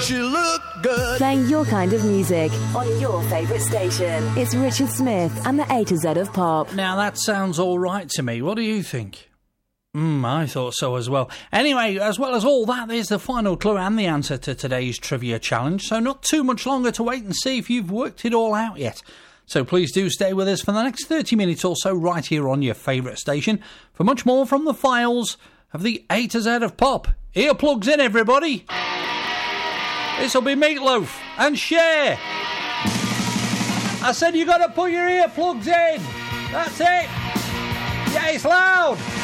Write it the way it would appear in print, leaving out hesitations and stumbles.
She looked good. Playing your kind of music on your favourite station. It's Richard Smith and the A to Z of Pop. Now that sounds all right to me. What do you think? I thought so as well. Anyway, as well as all that, there's the final clue and the answer to today's trivia challenge. So not too much longer to wait and see if you've worked it all out yet. So please do stay with us for the next 30 minutes or so right here on your favourite station for much more from the files of the A to Z of Pop. Earplugs in, everybody. This'll be Meatloaf and Cher. I said you got to put your earplugs in. That's it. Yeah, it's loud.